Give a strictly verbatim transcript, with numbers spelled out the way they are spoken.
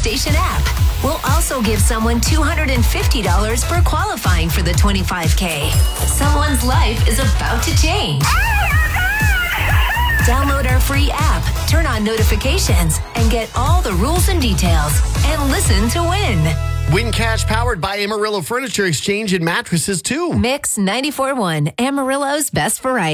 station app. We'll also give someone two hundred fifty dollars for qualifying for the twenty-five K. Someone's life is about to change. Download our free app, turn on notifications, and get all the rules and details. And listen to win. Win cash powered by Amarillo Furniture Exchange and Mattresses, too. Mix ninety-four point one, Amarillo's best variety.